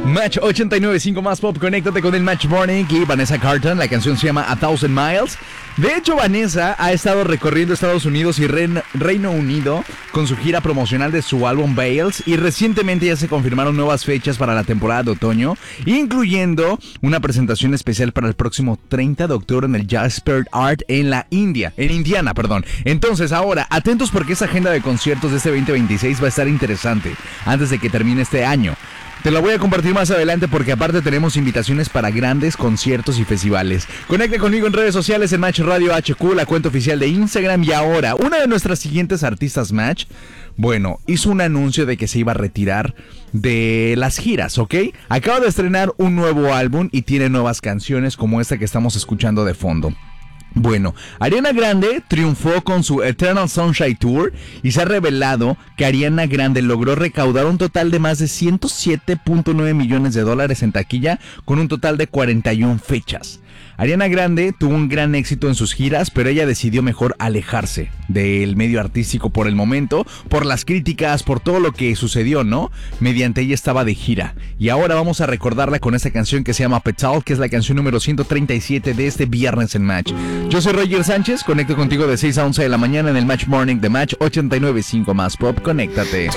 Match 89.5 más pop, conéctate con el Match Morning y Vanessa Carlton. La canción se llama A Thousand Miles. De hecho, Vanessa ha estado recorriendo Estados Unidos y Reino Unido con su gira promocional de su álbum Bales, y recientemente ya se confirmaron nuevas fechas para la temporada de otoño, incluyendo una presentación especial para el próximo 30 de octubre en el Jasper Art en Indiana. Entonces ahora, atentos porque esa agenda de conciertos de este 2026 va a estar interesante antes de que termine este año. Te lo voy a compartir más adelante porque aparte tenemos invitaciones para grandes conciertos y festivales. Conecta conmigo en redes sociales en Match Radio HQ, la cuenta oficial de Instagram. Y ahora, una de nuestras siguientes artistas Match, hizo un anuncio de que se iba a retirar de las giras, ¿ok? Acaba de estrenar un nuevo álbum y tiene nuevas canciones como esta que estamos escuchando de fondo. Ariana Grande triunfó con su Eternal Sunshine Tour y se ha revelado que Ariana Grande logró recaudar un total de más de $107.9 millones en taquilla con un total de 41 fechas. Ariana Grande tuvo un gran éxito en sus giras, pero ella decidió mejor alejarse del medio artístico por el momento, por las críticas, por todo lo que sucedió, ¿no? Mediante ella estaba de gira. Y ahora vamos a recordarla con esta canción que se llama Petal, que es la canción número 137 de este viernes en Match. Yo soy Roger Sánchez, conecto contigo de 6 a 11 de la mañana en el Match Morning de Match 89.5 más pop. Conéctate.